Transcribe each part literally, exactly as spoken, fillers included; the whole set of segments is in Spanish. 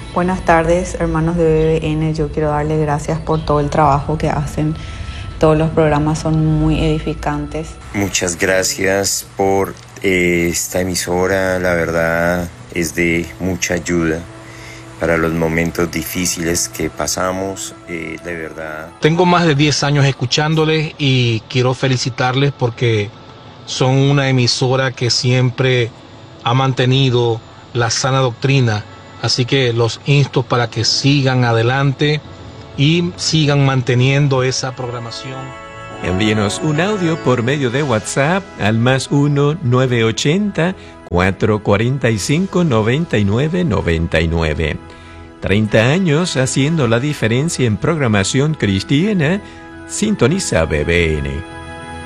Buenas tardes, hermanos de B B N. Yo quiero darles gracias por todo el trabajo que hacen. Todos los programas son muy edificantes. Muchas gracias por eh, esta emisora. La verdad es de mucha ayuda para los momentos difíciles que pasamos. Eh, de verdad. Tengo más de diez años escuchándoles y quiero felicitarles porque son una emisora que siempre ha mantenido la sana doctrina. Así que los insto para que sigan adelante y sigan manteniendo esa programación. Envíenos un audio por medio de WhatsApp al más uno nueve ochenta, cuatro cuatro cinco, nueve nueve nueve nueve. treinta años haciendo la diferencia en programación cristiana. Sintoniza B B N.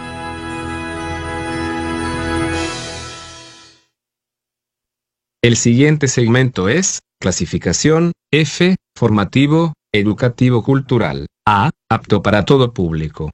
El siguiente segmento es clasificación F, formativo, educativo cultural. A, apto para todo público.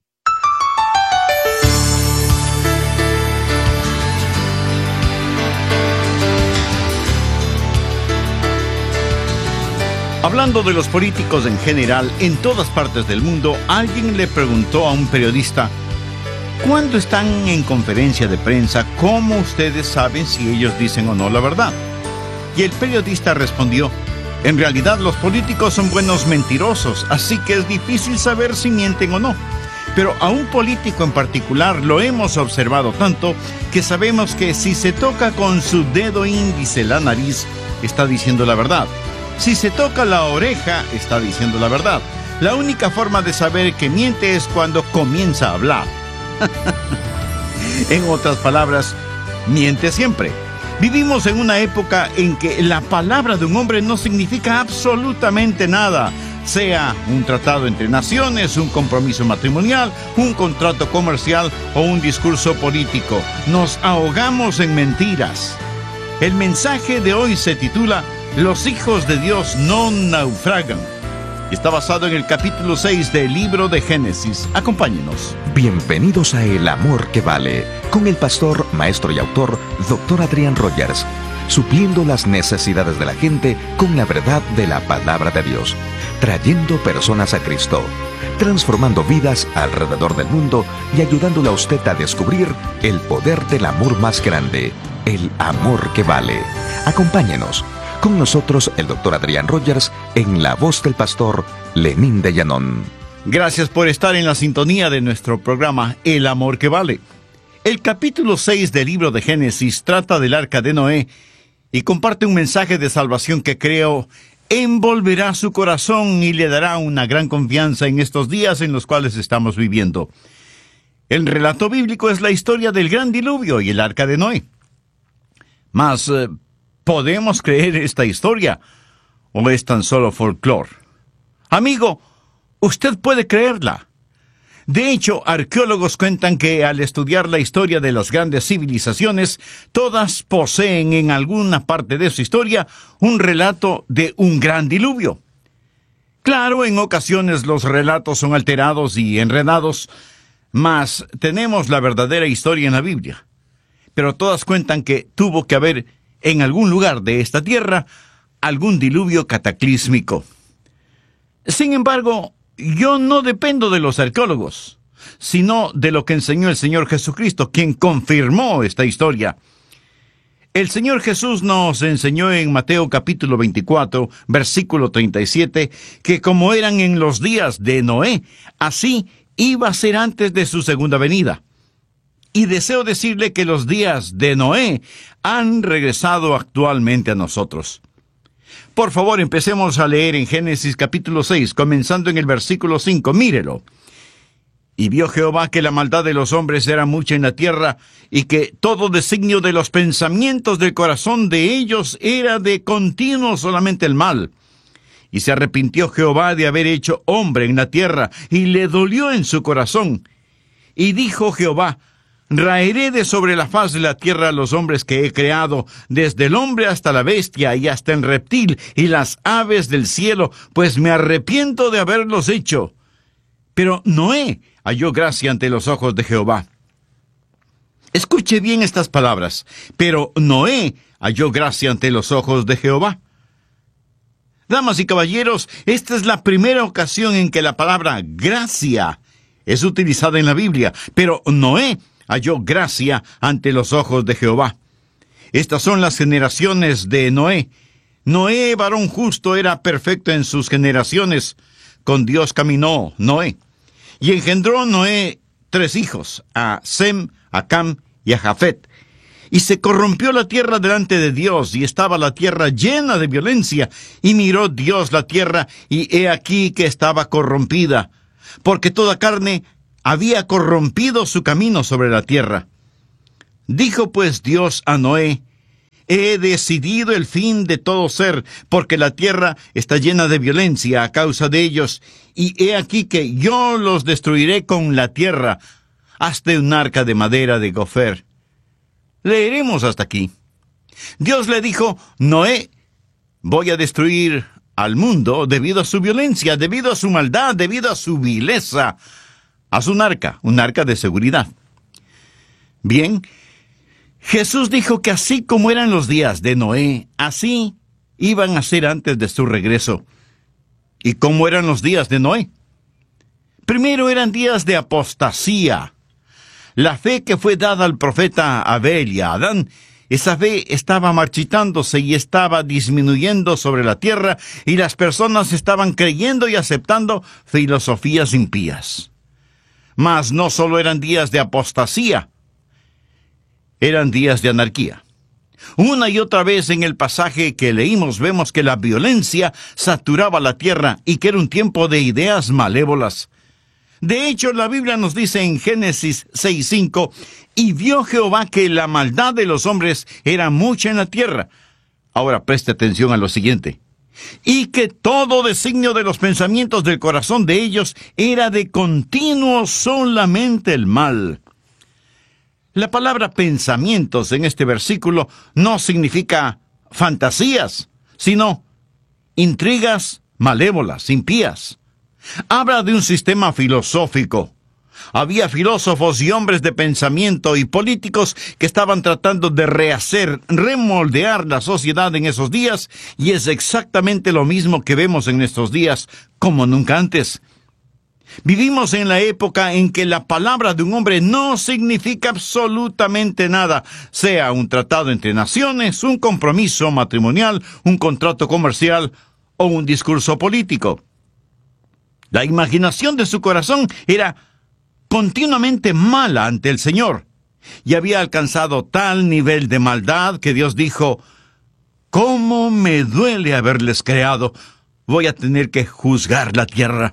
Hablando de los políticos en general, en todas partes del mundo, alguien le preguntó a un periodista: ¿cuándo están en conferencia de prensa, cómo ustedes saben si ellos dicen o no la verdad? Y el periodista respondió: en realidad los políticos son buenos mentirosos, así que es difícil saber si mienten o no. Pero a un político en particular lo hemos observado tanto que sabemos que si se toca con su dedo índice la nariz, está diciendo la verdad. Si se toca la oreja, está diciendo la verdad. La única forma de saber que miente es cuando comienza a hablar. En otras palabras, miente siempre. Vivimos en una época en que la palabra de un hombre no significa absolutamente nada, sea un tratado entre naciones, un compromiso matrimonial, un contrato comercial o un discurso político. Nos ahogamos en mentiras. El mensaje de hoy se titula Los hijos de Dios no naufragan. Está basado en el capítulo seis del libro de Génesis. Acompáñenos. Bienvenidos a El Amor que Vale, con el pastor, maestro y autor, doctor Adrián Rogers, supliendo las necesidades de la gente con la verdad de la palabra de Dios, trayendo personas a Cristo, transformando vidas alrededor del mundo y ayudándole a usted a descubrir el poder del amor más grande, el amor que vale. Acompáñenos. Con nosotros el doctor Adrián Rogers en la voz del pastor Lenín de Llanón. Gracias por estar en la sintonía de nuestro programa El Amor que Vale. El capítulo seis del libro de Génesis trata del arca de Noé y comparte un mensaje de salvación que creo envolverá su corazón y le dará una gran confianza en estos días en los cuales estamos viviendo. El relato bíblico es la historia del gran diluvio y el arca de Noé. Mas, eh, ¿podemos creer esta historia o es tan solo folclore? Amigo, usted puede creerla. De hecho, arqueólogos cuentan que al estudiar la historia de las grandes civilizaciones, todas poseen en alguna parte de su historia un relato de un gran diluvio. Claro, en ocasiones los relatos son alterados y enredados, mas tenemos la verdadera historia en la Biblia. Pero todas cuentan que tuvo que haber en algún lugar de esta tierra algún diluvio cataclísmico. Sin embargo, yo no dependo de los arqueólogos, sino de lo que enseñó el Señor Jesucristo, quien confirmó esta historia. El Señor Jesús nos enseñó en Mateo capítulo veinticuatro, versículo treinta y siete, que como eran en los días de Noé, así iba a ser antes de su segunda venida. Y deseo decirle que los días de Noé han regresado actualmente a nosotros. Por favor, empecemos a leer en Génesis capítulo seis, comenzando en el versículo cinco. Mírelo. Y vio Jehová que la maldad de los hombres era mucha en la tierra, y que todo designio de los pensamientos del corazón de ellos era de continuo solamente el mal. Y se arrepintió Jehová de haber hecho hombre en la tierra, y le dolió en su corazón. Y dijo Jehová: raeré de sobre la faz de la tierra a los hombres que he creado, desde el hombre hasta la bestia y hasta el reptil y las aves del cielo, pues me arrepiento de haberlos hecho. Pero Noé halló gracia ante los ojos de Jehová. Escuche bien estas palabras. Pero Noé halló gracia ante los ojos de Jehová. Damas y caballeros, esta es la primera ocasión en que la palabra gracia es utilizada en la Biblia, pero Noé halló gracia ante los ojos de Jehová. Estas son las generaciones de Noé. Noé, varón justo, era perfecto en sus generaciones. Con Dios caminó Noé. Y engendró Noé tres hijos, a Sem, a Cam y a Jafet. Y se corrompió la tierra delante de Dios, y estaba la tierra llena de violencia. Y miró Dios la tierra, y he aquí que estaba corrompida, porque toda carne había corrompido su camino sobre la tierra. Dijo pues Dios a Noé: he decidido el fin de todo ser, porque la tierra está llena de violencia a causa de ellos, y he aquí que yo los destruiré con la tierra. Hazte un arca de madera de gofer. Leeremos hasta aquí. Dios le dijo: Noé, voy a destruir al mundo debido a su violencia, debido a su maldad, debido a su vileza. Haz un arca, un arca de seguridad. Bien, Jesús dijo que así como eran los días de Noé, así iban a ser antes de su regreso. ¿Y cómo eran los días de Noé? Primero eran días de apostasía. La fe que fue dada al profeta Abel y a Adán, esa fe estaba marchitándose y estaba disminuyendo sobre la tierra, y las personas estaban creyendo y aceptando filosofías impías. Mas no solo eran días de apostasía, eran días de anarquía. Una y otra vez en el pasaje que leímos vemos que la violencia saturaba la tierra y que era un tiempo de ideas malévolas. De hecho, la Biblia nos dice en Génesis seis cinco, y vio Jehová que la maldad de los hombres era mucha en la tierra. Ahora preste atención a lo siguiente. Y que todo designio de los pensamientos del corazón de ellos era de continuo solamente el mal. La palabra pensamientos en este versículo no significa fantasías, sino intrigas malévolas, impías. Habla de un sistema filosófico. Había filósofos y hombres de pensamiento y políticos que estaban tratando de rehacer, remoldear la sociedad en esos días, y es exactamente lo mismo que vemos en nuestros días, como nunca antes. Vivimos en la época en que la palabra de un hombre no significa absolutamente nada, sea un tratado entre naciones, un compromiso matrimonial, un contrato comercial o un discurso político. La imaginación de su corazón era continuamente mala ante el Señor, y había alcanzado tal nivel de maldad que Dios dijo: ¿cómo me duele haberles creado? Voy a tener que juzgar la tierra.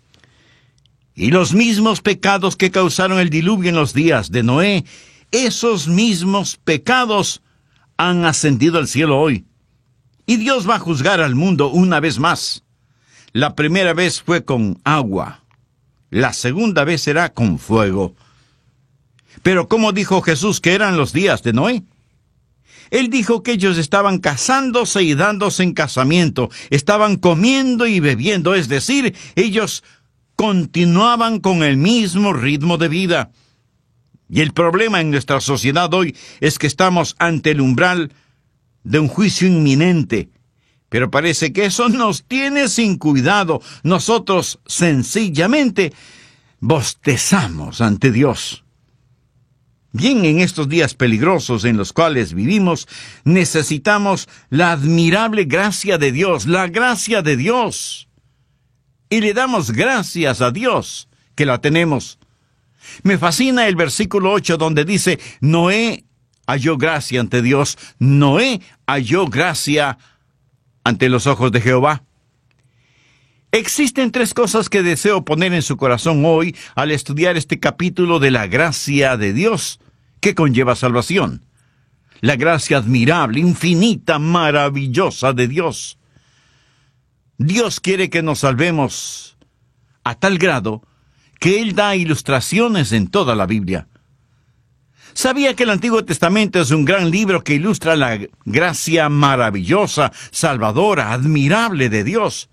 Y los mismos pecados que causaron el diluvio en los días de Noé, esos mismos pecados han ascendido al cielo hoy. Y Dios va a juzgar al mundo una vez más. La primera vez fue con agua. La segunda vez será con fuego. Pero ¿cómo dijo Jesús que eran los días de Noé? Él dijo que ellos estaban casándose y dándose en casamiento, estaban comiendo y bebiendo, es decir, ellos continuaban con el mismo ritmo de vida. Y el problema en nuestra sociedad hoy es que estamos ante el umbral de un juicio inminente. Pero parece que eso nos tiene sin cuidado. Nosotros sencillamente bostezamos ante Dios. Bien, en estos días peligrosos en los cuales vivimos, necesitamos la admirable gracia de Dios, la gracia de Dios. Y le damos gracias a Dios que la tenemos. Me fascina el versículo ocho donde dice: Noé halló gracia ante Dios. Noé halló gracia ante los ojos de Jehová. Existen tres cosas que deseo poner en su corazón hoy al estudiar este capítulo de la gracia de Dios, que conlleva salvación. La gracia admirable, infinita, maravillosa de Dios. Dios quiere que nos salvemos a tal grado que Él da ilustraciones en toda la Biblia. ¿Sabía que el Antiguo Testamento es un gran libro que ilustra la gracia maravillosa, salvadora, admirable de Dios?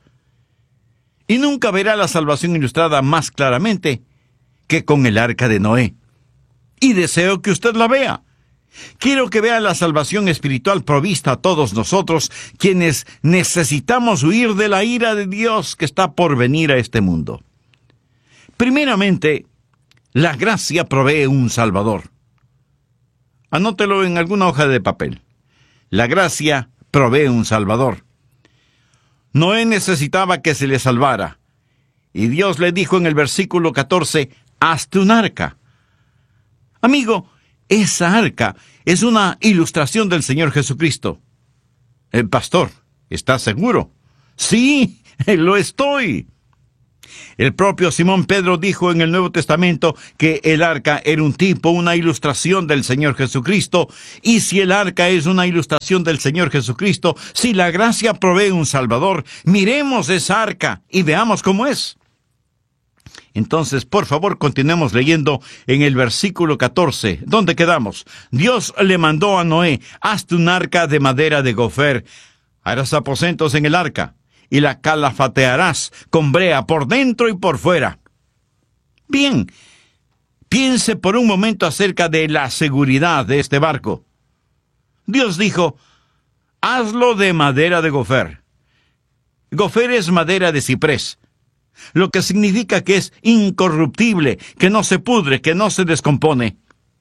Y nunca verá la salvación ilustrada más claramente que con el arca de Noé. Y deseo que usted la vea. Quiero que vean la salvación espiritual provista a todos nosotros, quienes necesitamos huir de la ira de Dios que está por venir a este mundo. Primeramente, la gracia provee un Salvador. Anótelo en alguna hoja de papel. La gracia provee un Salvador. Noé necesitaba que se le salvara, y Dios le dijo en el versículo catorce, hazte un arca. Amigo, esa arca es una ilustración del Señor Jesucristo. El pastor, ¿estás seguro? Sí, lo estoy. El propio Simón Pedro dijo en el Nuevo Testamento que el arca era un tipo, una ilustración del Señor Jesucristo. Y si el arca es una ilustración del Señor Jesucristo, si la gracia provee un Salvador, miremos esa arca y veamos cómo es. Entonces, por favor, continuemos leyendo en el versículo catorce. ¿Dónde quedamos? Dios le mandó a Noé, hazte un arca de madera de gofer, harás aposentos en el arca, y la calafatearás con brea por dentro y por fuera. Bien, piense por un momento acerca de la seguridad de este barco. Dios dijo, hazlo de madera de gofer. Gofer es madera de ciprés, lo que significa que es incorruptible, que no se pudre, que no se descompone.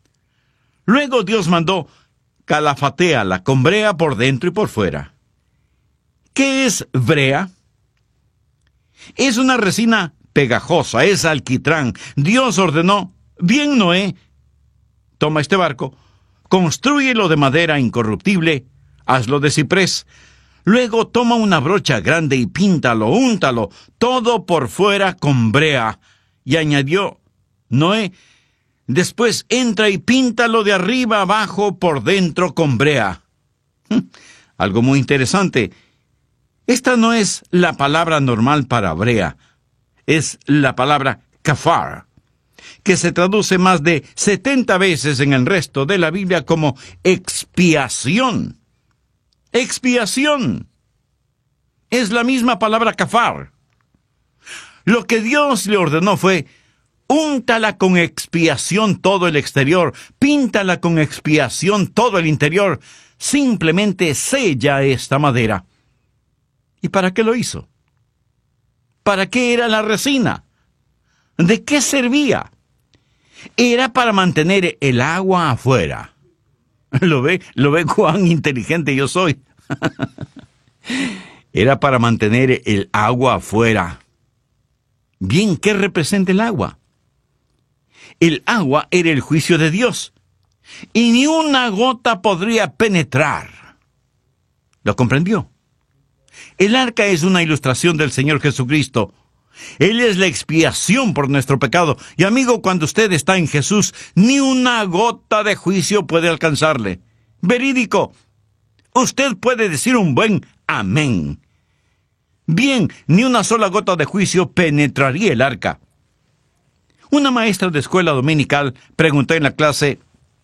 Luego Dios mandó, calafatéala con brea por dentro y por fuera. ¿Qué es brea? Es una resina pegajosa, es alquitrán. Dios ordenó, bien Noé, toma este barco, constrúyelo de madera incorruptible, hazlo de ciprés. Luego toma una brocha grande y píntalo, úntalo, todo por fuera con brea. Y añadió, Noé, después entra y píntalo de arriba abajo por dentro con brea. Algo muy interesante. Esta no es la palabra normal para brea, es la palabra kafar, que se traduce más de setenta veces en el resto de la Biblia como expiación. Expiación. Es la misma palabra kafar. Lo que Dios le ordenó fue, úntala con expiación todo el exterior, píntala con expiación todo el interior, simplemente sella esta madera. ¿Y para qué lo hizo? ¿Para qué era la resina? ¿De qué servía? Era para mantener el agua afuera. ¿Lo ve? ¿Lo ve cuán inteligente yo soy? Era para mantener el agua afuera. Bien, ¿qué representa el agua? El agua era el juicio de Dios, y ni una gota podría penetrar. ¿Lo comprendió? El arca es una ilustración del Señor Jesucristo. Él es la expiación por nuestro pecado. Y amigo, cuando usted está en Jesús, ni una gota de juicio puede alcanzarle. Verídico. Usted puede decir un buen amén. Bien, ni una sola gota de juicio penetraría el arca. Una maestra de escuela dominical preguntó en la clase,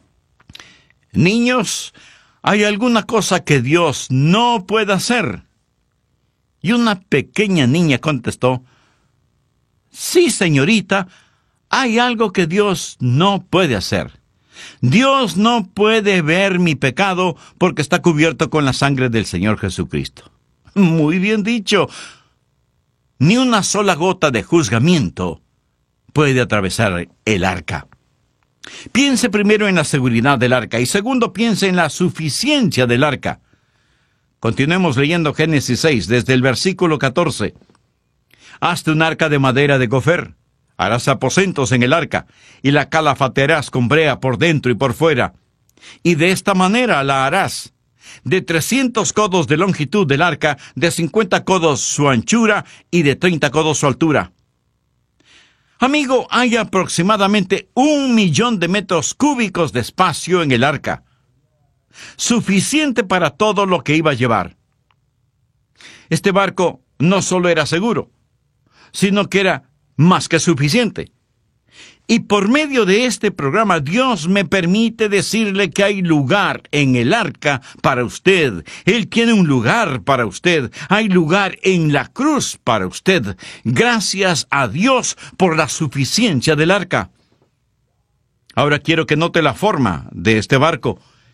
niños, ¿hay alguna cosa que Dios no pueda hacer? Y una pequeña niña contestó, sí, señorita, hay algo que Dios no puede hacer. Dios no puede ver mi pecado porque está cubierto con la sangre del Señor Jesucristo. Muy bien dicho. Ni una sola gota de juzgamiento puede atravesar el arca. Piense primero en la seguridad del arca y segundo piense en la suficiencia del arca. Continuemos leyendo Génesis seis, desde el versículo catorce. Hazte un arca de madera de gofer, harás aposentos en el arca, y la calafatearás con brea por dentro y por fuera. Y de esta manera la harás, de trescientos codos de longitud del arca, de cincuenta codos su anchura, y de treinta codos su altura. Amigo, hay aproximadamente un millón de metros cúbicos de espacio en el arca. Suficiente para todo lo que iba a llevar. Este barco no solo era seguro, sino que era más que suficiente. Y por medio de este programa, Dios me permite decirle que hay lugar en el arca para usted. Él tiene un lugar para usted. Hay lugar en la cruz para usted. Gracias a Dios por la suficiencia del arca. Ahora quiero que note la forma de este barco.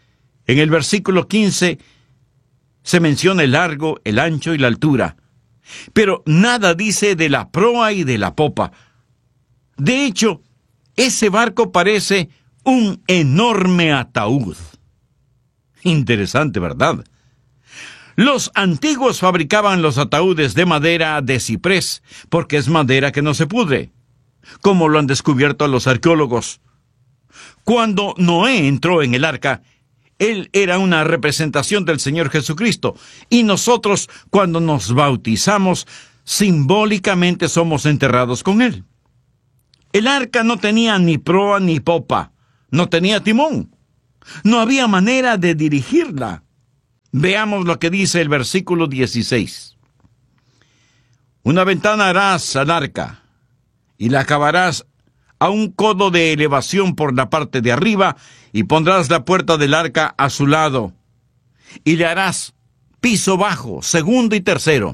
En el versículo quince se menciona el largo, el ancho y la altura, pero nada dice de la proa y de la popa. De hecho, ese barco parece un enorme ataúd. Interesante, ¿verdad? Los antiguos fabricaban los ataúdes de madera de ciprés, porque es madera que no se pudre, como lo han descubierto los arqueólogos. Cuando Noé entró en el arca, él era una representación del Señor Jesucristo, y nosotros, cuando nos bautizamos, simbólicamente somos enterrados con Él. El arca no tenía ni proa ni popa, no tenía timón, no había manera de dirigirla. Veamos lo que dice el versículo dieciséis. Una ventana harás al arca, y la acabarás a un codo de elevación por la parte de arriba, y pondrás la puerta del arca a su lado, y le harás piso bajo, segundo y tercero.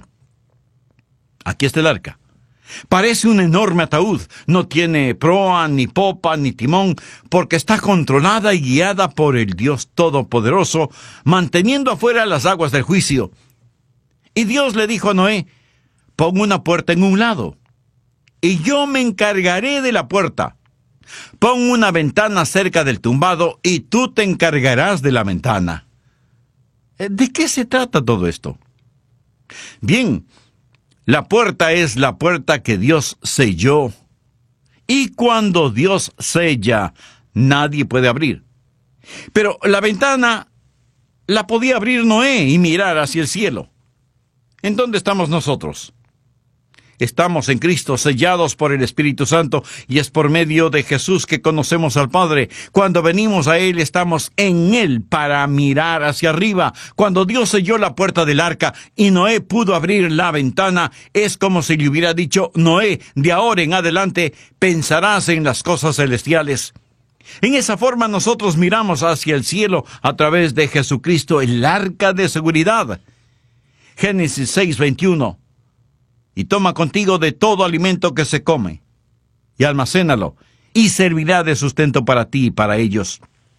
Aquí está el arca. Parece un enorme ataúd, no tiene proa, ni popa, ni timón, porque está controlada y guiada por el Dios Todopoderoso, manteniendo afuera las aguas del juicio. Y Dios le dijo a Noé, pon una puerta en un lado, y yo me encargaré de la puerta. Pon una ventana cerca del tumbado, y tú te encargarás de la ventana. ¿De qué se trata todo esto? Bien, la puerta es la puerta que Dios selló. Y cuando Dios sella, nadie puede abrir. Pero la ventana la podía abrir Noé y mirar hacia el cielo. ¿En dónde estamos nosotros? Estamos en Cristo, sellados por el Espíritu Santo, y es por medio de Jesús que conocemos al Padre. Cuando venimos a Él, estamos en Él para mirar hacia arriba. Cuando Dios selló la puerta del arca y Noé pudo abrir la ventana, es como si le hubiera dicho, Noé, de ahora en adelante pensarás en las cosas celestiales. En esa forma nosotros miramos hacia el cielo a través de Jesucristo, el arca de seguridad. Génesis seis veintiuno. Y toma contigo de todo alimento que se come, y almacénalo, y servirá de sustento para ti y para ellos.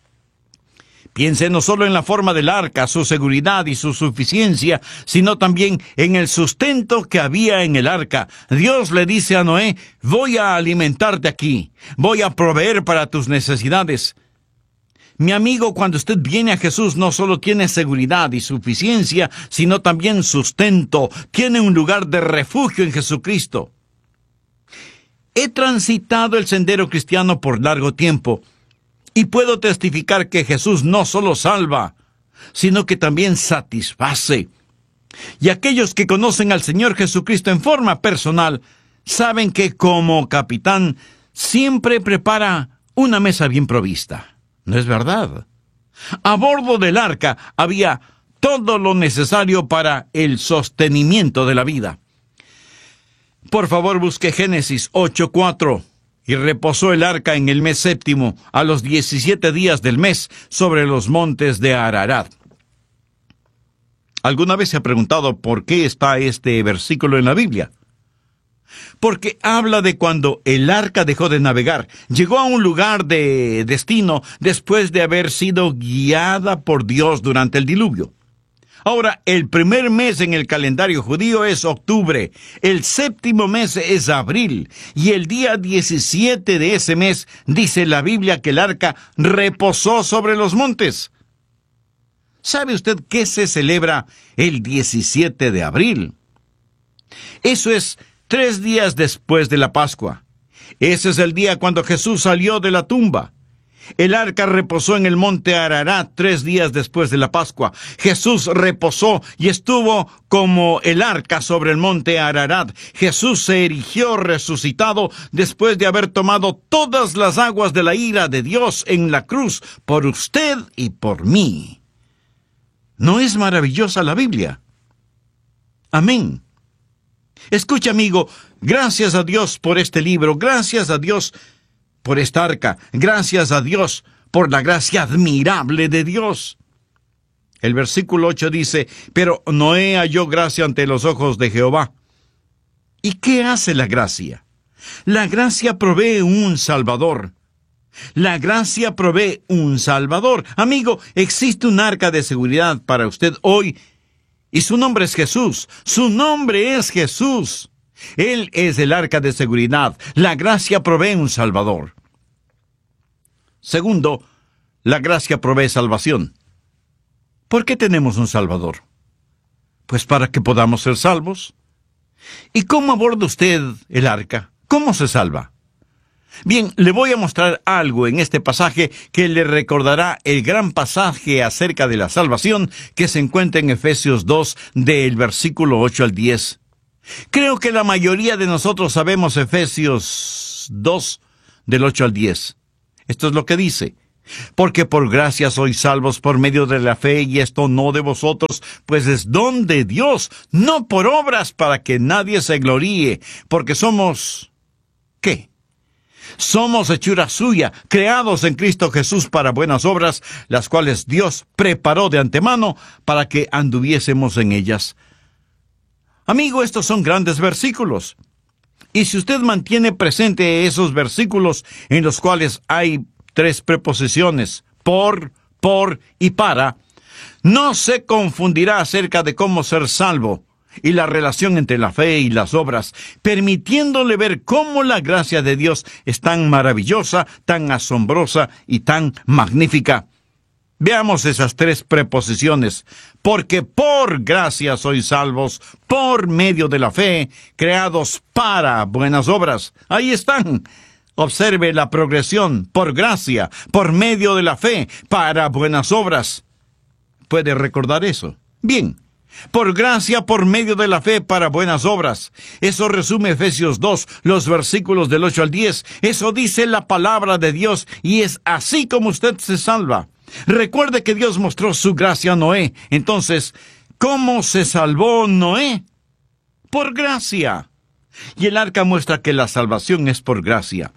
Piense no solo en la forma del arca, su seguridad y su suficiencia, sino también en el sustento que había en el arca. Dios le dice a Noé, voy a alimentarte aquí, voy a proveer para tus necesidades. Mi amigo, cuando usted viene a Jesús, no solo tiene seguridad y suficiencia, sino también sustento. Tiene un lugar de refugio en Jesucristo. He transitado el sendero cristiano por largo tiempo, y puedo testificar que Jesús no solo salva, sino que también satisface. Y aquellos que conocen al Señor Jesucristo en forma personal, saben que como capitán siempre prepara una mesa bien provista. ¿No es verdad? A bordo del arca había todo lo necesario para el sostenimiento de la vida. Por favor, busque Génesis ocho cuatro. Y reposó el arca en el mes séptimo, a los diecisiete días del mes, sobre los montes de Ararat. ¿Alguna vez se ha preguntado por qué está este versículo en la Biblia? Porque habla de cuando el arca dejó de navegar, llegó a un lugar de destino después de haber sido guiada por Dios durante el diluvio. Ahora, el primer mes en el calendario judío es octubre, el séptimo mes es abril, y el día diecisiete de ese mes dice la Biblia que el arca reposó sobre los montes. ¿Sabe usted qué se celebra el diecisiete de abril? Eso es tres días después de la Pascua. Ese es el día cuando Jesús salió de la tumba. El arca reposó en el monte Ararat tres días después de la Pascua. Jesús reposó y estuvo como el arca sobre el monte Ararat. Jesús se erigió resucitado después de haber tomado todas las aguas de la ira de Dios en la cruz por usted y por mí. ¿No es maravillosa la Biblia? Amén. Escucha, amigo, gracias a Dios por este libro, gracias a Dios por esta arca, gracias a Dios por la gracia admirable de Dios. El versículo ocho dice, pero Noé halló gracia ante los ojos de Jehová. ¿Y qué hace la gracia? La gracia provee un Salvador. La gracia provee un Salvador. Amigo, existe un arca de seguridad para usted hoy, y su nombre es Jesús. Su nombre es Jesús. Él es el arca de seguridad. La gracia provee un Salvador. Segundo, la gracia provee salvación. ¿Por qué tenemos un Salvador? Pues para que podamos ser salvos. ¿Y cómo aborda usted el arca? ¿Cómo se salva? Bien, le voy a mostrar algo en este pasaje que le recordará el gran pasaje acerca de la salvación que se encuentra en Efesios dos, del versículo ocho al diez. Creo que la mayoría de nosotros sabemos Efesios dos, del ocho al diez. Esto es lo que dice: porque por gracia sois salvos por medio de la fe, y esto no de vosotros, pues es don de Dios, no por obras, para que nadie se gloríe, porque somos... ¿qué? Somos hechura suya, creados en Cristo Jesús para buenas obras, las cuales Dios preparó de antemano para que anduviésemos en ellas. Amigo, estos son grandes versículos. Y si usted mantiene presente esos versículos en los cuales hay tres preposiciones, por, por y para, no se confundirá acerca de cómo ser salvo y la relación entre la fe y las obras, permitiéndole ver cómo la gracia de Dios es tan maravillosa, tan asombrosa y tan magnífica. Veamos esas tres preposiciones. Porque por gracia sois salvos, por medio de la fe, creados para buenas obras. Ahí están. Observe la progresión. Por gracia, por medio de la fe, para buenas obras. ¿Puede recordar eso? Bien. Por gracia, por medio de la fe, para buenas obras. Eso resume Efesios dos, los versículos del ocho al diez. Eso dice la palabra de Dios, y es así como usted se salva. Recuerde que Dios mostró su gracia a Noé. Entonces, ¿cómo se salvó Noé? Por gracia. Y el arca muestra que la salvación es por gracia.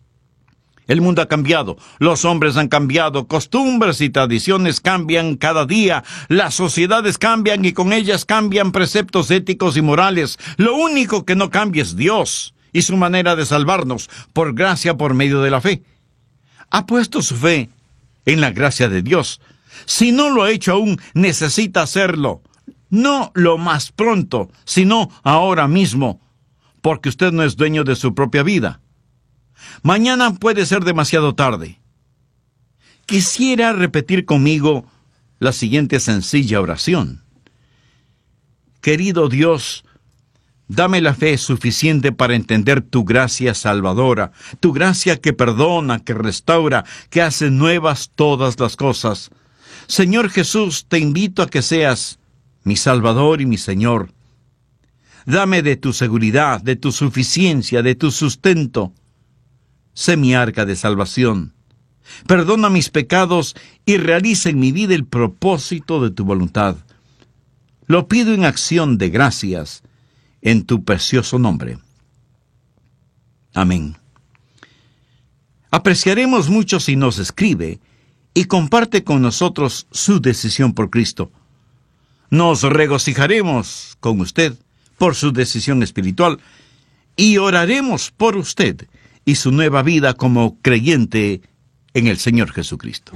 El mundo ha cambiado, los hombres han cambiado, costumbres y tradiciones cambian cada día, las sociedades cambian y con ellas cambian preceptos éticos y morales. Lo único que no cambia es Dios y su manera de salvarnos, por gracia por medio de la fe. ¿Ha puesto su fe en la gracia de Dios? Si no lo ha hecho aún, necesita hacerlo. No lo más pronto, sino ahora mismo, porque usted no es dueño de su propia vida. Mañana puede ser demasiado tarde. Quisiera repetir conmigo la siguiente sencilla oración. Querido Dios, dame la fe suficiente para entender tu gracia salvadora, tu gracia que perdona, que restaura, que hace nuevas todas las cosas. Señor Jesús, te invito a que seas mi Salvador y mi Señor. Dame de tu seguridad, de tu suficiencia, de tu sustento. Sé mi arca de salvación. Perdona mis pecados y realiza en mi vida el propósito de tu voluntad. Lo pido en acción de gracias, en tu precioso nombre. Amén. Apreciaremos mucho si nos escribe y comparte con nosotros su decisión por Cristo. Nos regocijaremos con usted por su decisión espiritual y oraremos por usted y su nueva vida como creyente en el Señor Jesucristo.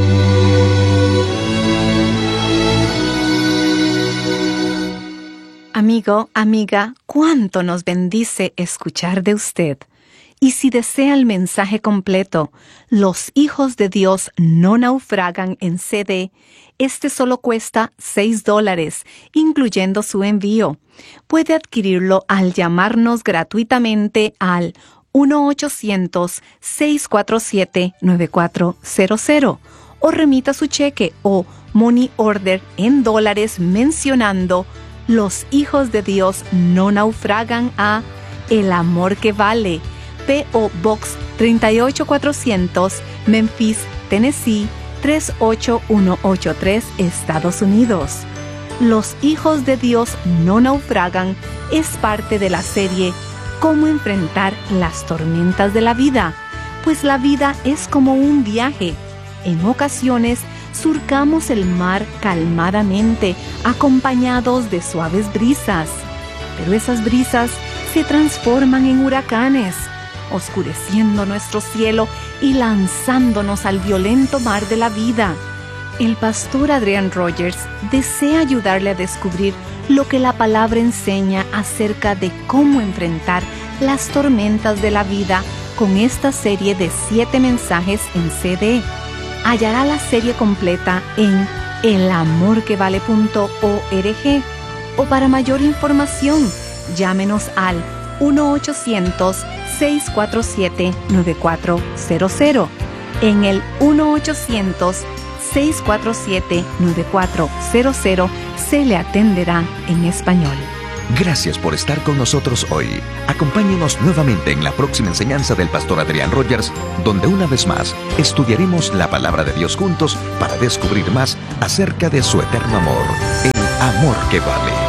Amigo, amiga, cuánto nos bendice escuchar de usted. Y si desea el mensaje completo, Los hijos de Dios no naufragan en C D, este solo cuesta seis dólares, incluyendo su envío. Puede adquirirlo al llamarnos gratuitamente al uno ochocientos, seis cuatro siete, nueve cuatro cero cero o remita su cheque o money order en dólares mencionando Los hijos de Dios no naufragan a El Amor que Vale, P O Box treinta y ocho cuatrocientos, Memphis, Tennessee tres ocho uno ocho tres, Estados Unidos. Los hijos de Dios no naufragan es parte de la serie Cómo enfrentar las tormentas de la vida, pues la vida es como un viaje. En ocasiones surcamos el mar calmadamente, acompañados de suaves brisas, pero esas brisas se transforman en huracanes. oscureciendo nuestro cielo y lanzándonos al violento mar de la vida. El pastor Adrian Rogers desea ayudarle a descubrir lo que la palabra enseña acerca de cómo enfrentar las tormentas de la vida con esta serie de siete mensajes en C D. Hallará la serie completa en el amor que vale punto org o para mayor información, llámenos al uno ochocientos, seis cuatro siete, nueve cuatro cero cero. En el uno ochocientos, seis cuatro siete, nueve cuatro cero cero se le atenderá en español. Gracias por estar con nosotros hoy. Acompáñenos nuevamente en la próxima enseñanza del pastor Adrian Rogers, donde una vez más estudiaremos la palabra de Dios juntos para descubrir más acerca de su eterno amor, el amor que vale.